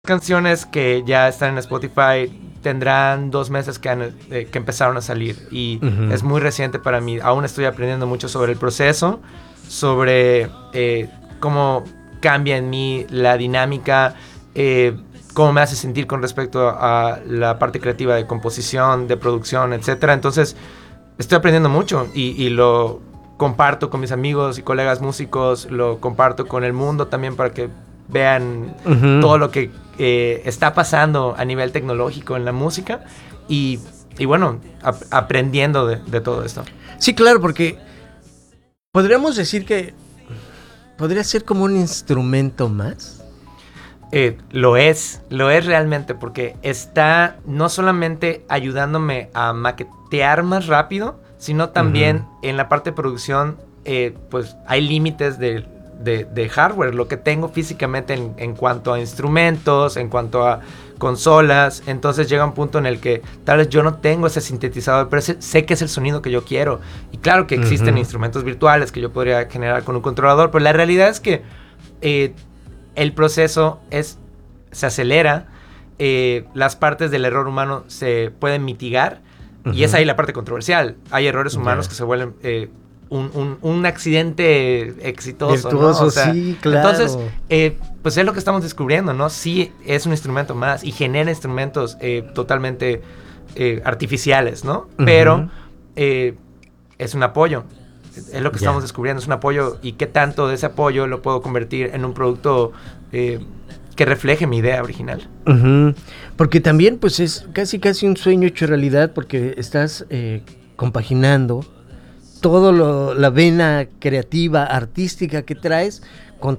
canciones que ya están en Spotify tendrán 2 meses que empezaron a salir y es muy reciente para mí. Aún estoy aprendiendo mucho sobre el proceso, sobre cómo cambia en mí la dinámica, cómo me hace sentir con respecto a la parte creativa de composición, de producción, etcétera. Entonces, estoy aprendiendo mucho y lo comparto con mis amigos y colegas músicos, lo comparto con el mundo también para que vean todo lo que está pasando a nivel tecnológico en la música y bueno, aprendiendo de todo esto. Sí, claro, porque podríamos decir que podría ser como un instrumento más. Lo es realmente, porque está no solamente ayudándome a maquetear más rápido, sino también en la parte de producción, pues hay límites de hardware, lo que tengo físicamente en cuanto a instrumentos, en cuanto a consolas. Entonces llega un punto en el que tal vez yo no tengo ese sintetizador, pero sé que es el sonido que yo quiero. Y claro que existen instrumentos virtuales que yo podría generar con un controlador, pero la realidad es que el proceso se acelera, las partes del error humano se pueden mitigar, y es ahí la parte controversial. Hay errores humanos que se vuelven un accidente exitoso, virtuoso, ¿no? O sea, sí, claro. Entonces, pues es lo que estamos descubriendo, ¿no? Sí es un instrumento más y genera instrumentos totalmente artificiales, ¿no? Pero es un apoyo. Es lo que estamos descubriendo, es un apoyo, y qué tanto de ese apoyo lo puedo convertir en un producto que refleje mi idea original. Porque también pues es casi un sueño hecho realidad, porque estás compaginando todo la vena creativa, artística que traes con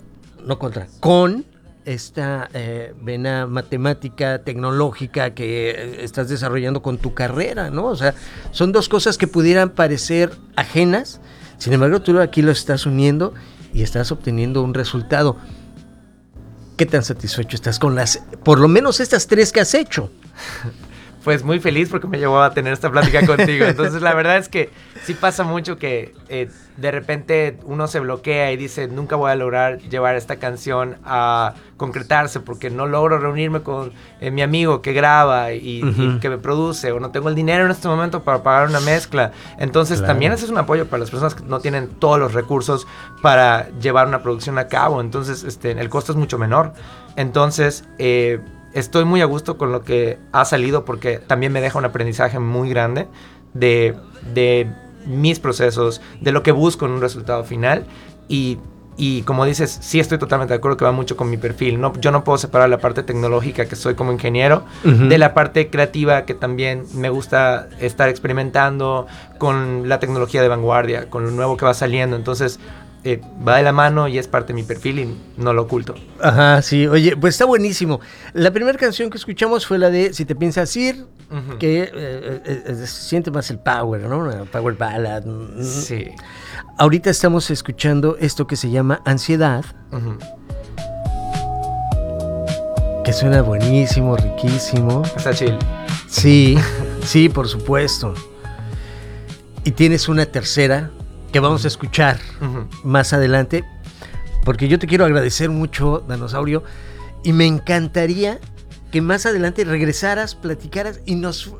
esta vena matemática, tecnológica que estás desarrollando con tu carrera, ¿no? O sea, son dos cosas que pudieran parecer ajenas, sin embargo tú aquí lo estás uniendo y estás obteniendo un resultado. ¿Qué tan satisfecho estás con por lo menos estas 3 que has hecho? Pues muy feliz porque me llevó a tener esta plática contigo. Entonces la verdad es que sí pasa mucho que de repente uno se bloquea y dice, nunca voy a lograr llevar esta canción a concretarse porque no logro reunirme con mi amigo que graba y que me produce, o no tengo el dinero en este momento para pagar una mezcla. Entonces también ese es un apoyo para las personas que no tienen todos los recursos para llevar una producción a cabo. Entonces el costo es mucho menor. Entonces estoy muy a gusto con lo que ha salido, porque también me deja un aprendizaje muy grande de mis procesos, de lo que busco en un resultado final. Y como dices, sí estoy totalmente de acuerdo que va mucho con mi perfil. Yo no puedo separar la parte tecnológica, que soy como ingeniero, de la parte creativa, que también me gusta estar experimentando con la tecnología de vanguardia, con lo nuevo que va saliendo. Entonces va de la mano y es parte de mi perfil y no lo oculto. Ajá, sí. Oye, pues está buenísimo. La primera canción que escuchamos fue la de Si te piensas ir, que siente más el power, ¿no? Una power ballad. Sí. Ahorita estamos escuchando esto que se llama Ansiedad, que suena buenísimo, riquísimo. Está chill. Sí, sí, por supuesto. Y tienes una tercera que vamos a escuchar más adelante, porque yo te quiero agradecer mucho, Danosaurio, y me encantaría que más adelante regresaras, platicaras y nos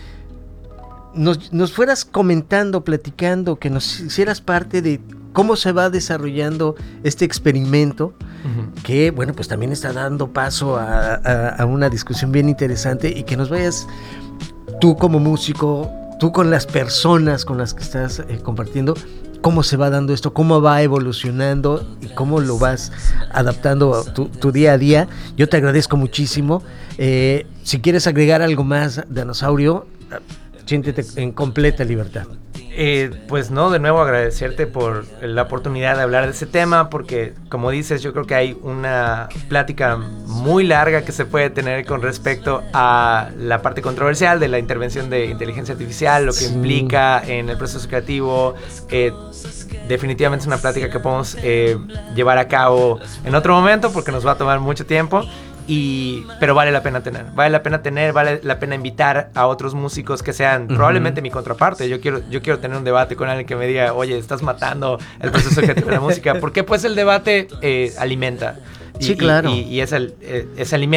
fueras comentando, platicando, que nos hicieras parte de cómo se va desarrollando este experimento, que, bueno, pues también está dando paso a una discusión bien interesante, y que nos vayas tú como músico, tú con las personas con las que estás compartiendo, cómo se va dando esto, cómo va evolucionando y cómo lo vas adaptando a tu día a día. Yo te agradezco muchísimo. Si quieres agregar algo más, Danosaurio, siéntete en completa libertad. Pues no, de nuevo agradecerte por la oportunidad de hablar de ese tema, porque como dices, yo creo que hay una plática muy larga que se puede tener con respecto a la parte controversial de la intervención de inteligencia artificial, lo que implica en el proceso creativo. Definitivamente es una plática que podemos llevar a cabo en otro momento, porque nos va a tomar mucho tiempo. Pero vale la pena tener, vale la pena invitar a otros músicos que sean probablemente mi contraparte. Yo quiero tener un debate con alguien que me diga, oye, estás matando el proceso creativo de la música, porque pues el debate alimenta. Sí, claro. Y ese alimento